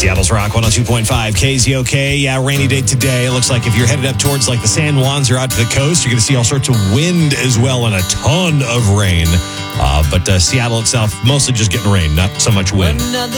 Seattle's Rock 102.5 KZOK. Yeah, rainy day today. It looks like if you're headed up towards like the San Juans or out to the coast, you're going to see all sorts of wind as well and a ton of rain. But Seattle itself, mostly just getting rain, not so much wind.